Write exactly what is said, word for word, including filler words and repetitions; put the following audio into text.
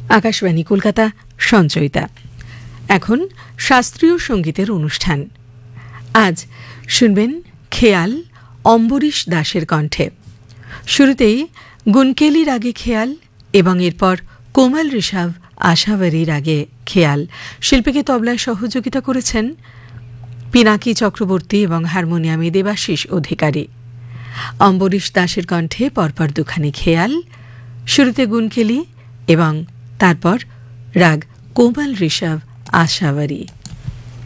আকাশবাণী কলকাতা সঞ্চয়িতা। এখন শাস্ত্রীয় সঙ্গীতের অনুষ্ঠান। আজ শুনবেন খেয়াল অম্বরীশ দাশের কণ্ঠে। শুরুতেই গুনকেলি রাগে খেয়াল এবং এরপর কোমল ঋষভ আশাবরী রাগে খেয়াল। শিল্পীকে তবলায় সহযোগিতা করেছেন পিনাকি চক্রবর্তী এবং হারমোনিয়ামে দেবাশিস অধিকারী। অম্বরীশ দাশের কণ্ঠে পরপর দুখানি খেয়াল, শুরুতে গুনকেলি এবং তারপর রাগ কোমল ঋষভ আশাবরী।